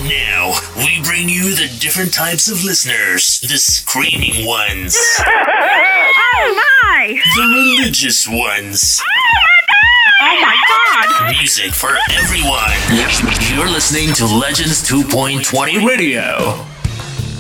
Now, we bring you the different types of listeners. The screaming ones. Oh my! The religious ones. Oh my god! Music for everyone. You're listening to Legends 2.20 Radio.